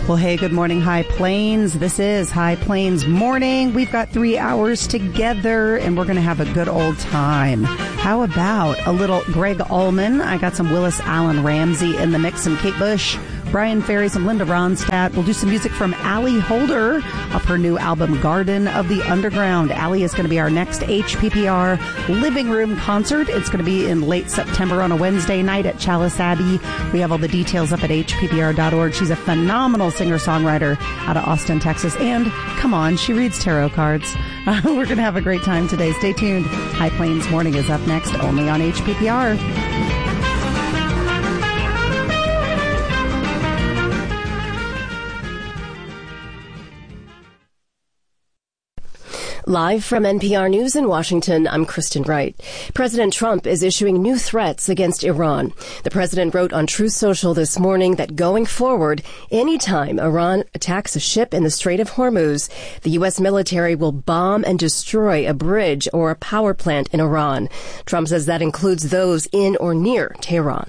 Well, hey, good morning, High Plains. This is High Plains Morning. We've got 3 hours together, and we're going to have a good old time. How about a little Greg Allman? I got some Willis Allen Ramsey in the mix, some Kate Bush, Brian Ferry, some Linda Ronstadt. We'll do some music from Allie Holder off her new album, Garden of the Underground. Allie is going to be our next HPPR living room concert. It's going to be in late September on a Wednesday night at Chalice Abbey. We have all the details up at hppr.org. She's a phenomenal singer-songwriter out of Austin, Texas. And, come on, she reads tarot cards. We're going to have a great time today. Stay tuned. High Plains Morning is up next, only on HPPR. Live from NPR News in Washington, I'm Kristen Wright. President Trump is issuing new threats against Iran. The president wrote on Truth Social this morning that going forward, anytime Iran attacks a ship in the Strait of Hormuz, the U.S. military will bomb and destroy a bridge or a power plant in Iran. Trump says that includes those in or near Tehran.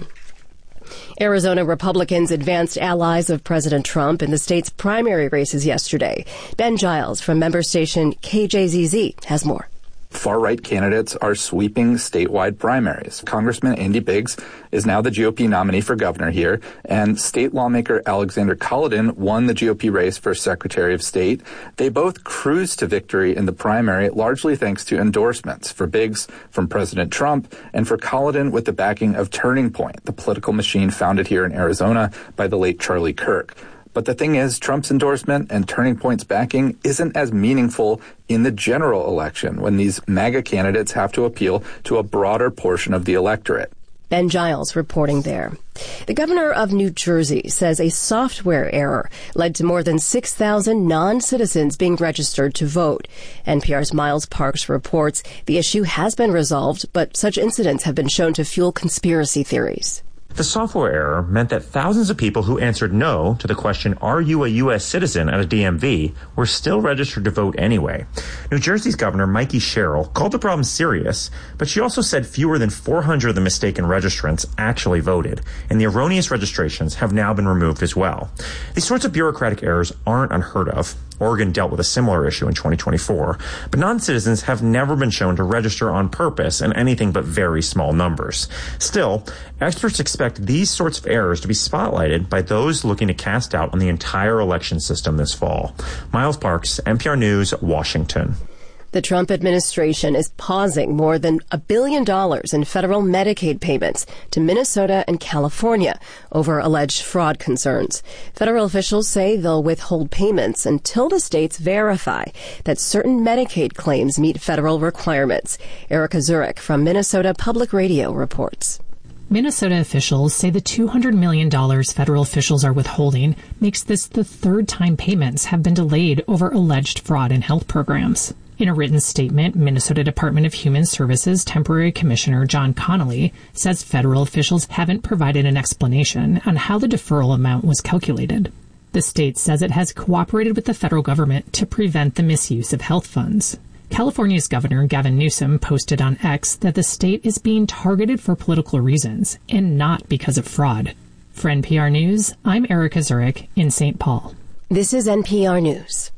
Arizona Republicans advanced allies of President Trump in the state's primary races yesterday. Ben Giles from member station KJZZ has more. Far-right candidates are sweeping statewide primaries. Congressman Andy Biggs is now the GOP nominee for governor here, and state lawmaker Alexander Cullodon won the GOP race for Secretary of State. They both cruised to victory in the primary, largely thanks to endorsements, for Biggs from President Trump and for Cullodon with the backing of Turning Point, the political machine founded here in Arizona by the late Charlie Kirk. But the thing is, Trump's endorsement and Turning Point's backing isn't as meaningful in the general election when these MAGA candidates have to appeal to a broader portion of the electorate. Ben Giles reporting there. The governor of New Jersey says a software error led to more than 6,000 non-citizens being registered to vote. NPR's Miles Parks reports the issue has been resolved, but such incidents have been shown to fuel conspiracy theories. The software error meant that thousands of people who answered no to the question, are you a U.S. citizen at a DMV, were still registered to vote anyway. New Jersey's Governor Mikey Sherrill called the problem serious, but she also said fewer than 400 of the mistaken registrants actually voted, and the erroneous registrations have now been removed as well. These sorts of bureaucratic errors aren't unheard of. Oregon dealt with a similar issue in 2024, but non-citizens have never been shown to register on purpose in anything but very small numbers. Still, experts expect these sorts of errors to be spotlighted by those looking to cast doubt on the entire election system this fall. Miles Parks, NPR News, Washington. The Trump administration is pausing more than $1 billion in federal Medicaid payments to Minnesota and California over alleged fraud concerns. Federal officials say they'll withhold payments until the states verify that certain Medicaid claims meet federal requirements. Erica Zurich from Minnesota Public Radio reports. Minnesota officials say the $200 million federal officials are withholding makes this the third time payments have been delayed over alleged fraud in health programs. In a written statement, Minnesota Department of Human Services Temporary Commissioner John Connolly says federal officials haven't provided an explanation on how the deferral amount was calculated. The state says it has cooperated with the federal government to prevent the misuse of health funds. California's Governor Gavin Newsom posted on X that the state is being targeted for political reasons and not because of fraud. For NPR News, I'm Erica Zurich in St. Paul. This is NPR News.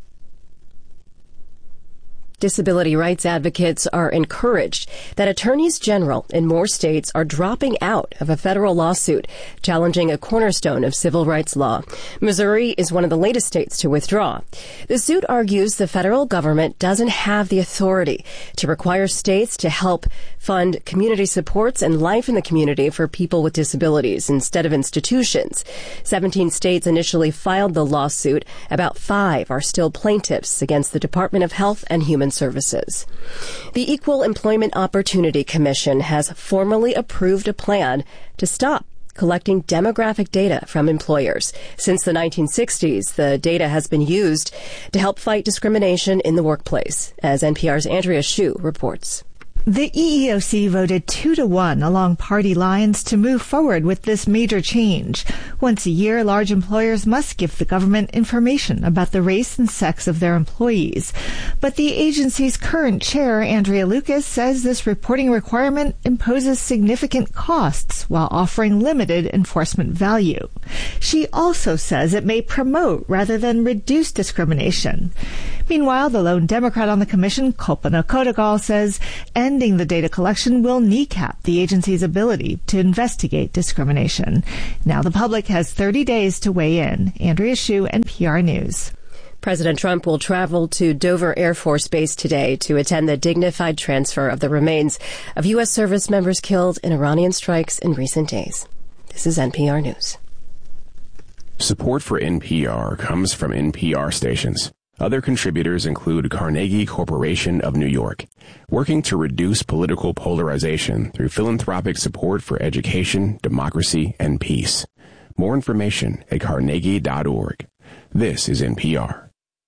Disability rights advocates are encouraged that attorneys general in more states are dropping out of a federal lawsuit challenging a cornerstone of civil rights law. Missouri is one of the latest states to withdraw. The suit argues the federal government doesn't have the authority to require states to help fund community supports and life in the community for people with disabilities instead of institutions. 17 states initially filed the lawsuit. About 5 are still plaintiffs against the Department of Health and Human Services. The Equal Employment Opportunity Commission has formally approved a plan to stop collecting demographic data from employers. Since the 1960s, the data has been used to help fight discrimination in the workplace, as NPR's Andrea Hsu reports. The EEOC voted 2-1 along party lines to move forward with this major change. Once a year, large employers must give the government information about the race and sex of their employees. But the agency's current chair, Andrea Lucas, says this reporting requirement imposes significant costs while offering limited enforcement value. She also says it may promote rather than reduce discrimination. Meanwhile, the lone Democrat on the commission, Kalpana Kodagal, says ending the data collection will kneecap the agency's ability to investigate discrimination. Now the public has 30 days to weigh in. Andrea Hsu, NPR News. President Trump will travel to Dover Air Force Base today to attend the dignified transfer of the remains of U.S. service members killed in Iranian strikes in recent days. This is NPR News. Support for NPR comes from NPR stations. Other contributors include Carnegie Corporation of New York, working to reduce political polarization through philanthropic support for education, democracy, and peace. More information at carnegie.org. This is NPR.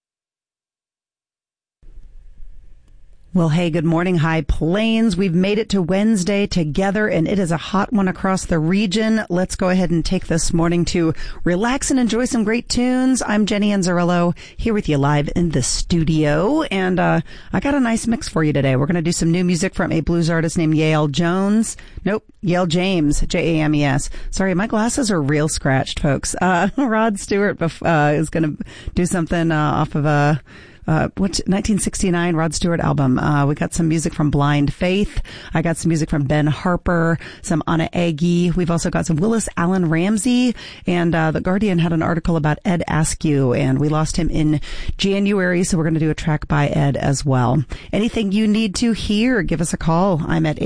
Well, hey, good morning, High Plains. We've made it to Wednesday together, and it is a hot one across the region. Let's go ahead and take this morning to relax and enjoy some great tunes. I'm Jenny Anzarillo, here with you live in the studio, and I got a nice mix for you today. We're going to do some new music from a blues artist named Yale James, James. Sorry, my glasses are real scratched, folks. Rod Stewart is going to do something off of a 1969 Rod Stewart album. We got some music from Blind Faith. I got some music from Ben Harper, some Anna Agee. We've also got some Willis Allen Ramsey, and The Guardian had an article about Ed Askew, and we lost him in January, so we're going to do a track by Ed as well. Anything you need to hear, give us a call. I'm at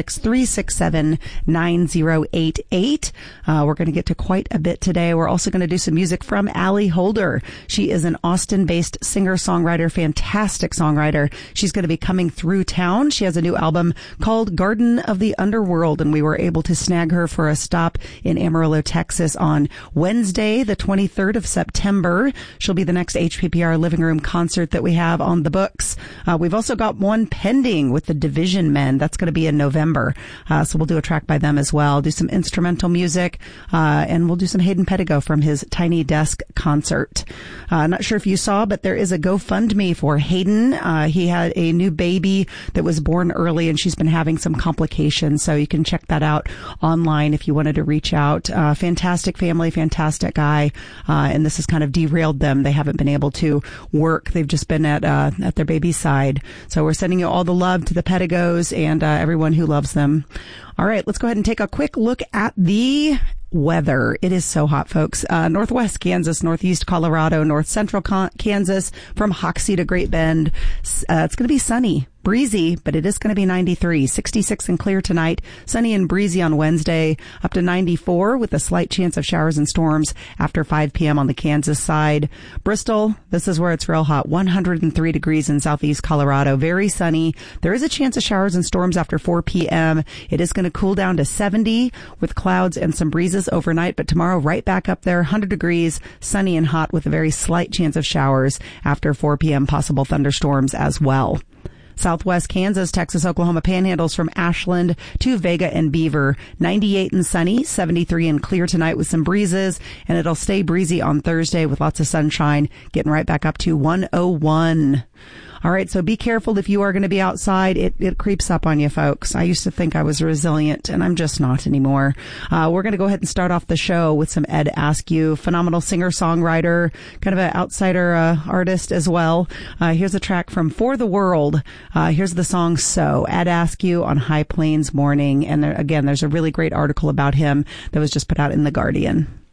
806-367-9088. We're going to get to quite a bit today. We're also going to do some music from Allie Holder. She is an Austin-based singer-songwriter, fantastic songwriter. She's going to be coming through town. She has a new album called Garden of the Underworld, and we were able to snag her for a stop in Amarillo, Texas on Wednesday, the 23rd of September. She'll be the next HPPR Living Room concert that we have on the books. We've also got one pending with the Division Men. That's going to be in November. So we'll do a track by them as well, do some instrumental music, and we'll do some Hayden Pettigo from his Tiny Desk concert. Not sure if you saw, but there is a GoFundMe for Hayden. He had a new baby that was born early, and she's been having some complications. So you can check that out online if you wanted to reach out. Fantastic family, fantastic guy. And this has kind of derailed them. They haven't been able to work. They've just been at their baby's side. So we're sending you all the love to the Pettigos and everyone who loves them. All right, let's go ahead and take a quick look at the weather. It is so hot, folks. Northwest Kansas, Northeast Colorado, North Central Kansas, from Hoxie to Great Bend. It's going to be sunny. Breezy, but it is going to be 93, 66 and clear tonight, sunny and breezy on Wednesday, up to 94 with a slight chance of showers and storms after 5 p.m. on the Kansas side. Bristol, this is where it's real hot, 103 degrees in southeast Colorado, very sunny. There is a chance of showers and storms after 4 p.m. It is going to cool down to 70 with clouds and some breezes overnight, but tomorrow right back up there, 100 degrees, sunny and hot with a very slight chance of showers after 4 p.m., possible thunderstorms as well. Southwest Kansas, Texas, Oklahoma panhandles from Ashland to Vega and Beaver. 98 and sunny, 73 and clear tonight with some breezes, and it'll stay breezy on Thursday with lots of sunshine, getting right back up to 101. All right, so be careful if you are going to be outside. It creeps up on you, folks. I used to think I was resilient, and I'm just not anymore. We're going to go ahead and start off the show with some Ed Askew, phenomenal singer-songwriter, kind of an outsider artist as well. Here's a track from For the World. Here's the song So, Ed Askew on High Plains Morning. And again, there's a really great article about him that was just put out in The Guardian.